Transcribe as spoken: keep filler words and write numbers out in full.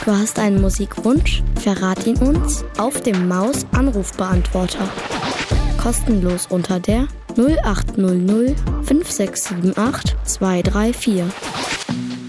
Du hast einen Musikwunsch? Verrat ihn uns auf dem Maus-Anrufbeantworter. Kostenlos unter der null acht null null fünf sechs sieben acht zwei drei vier.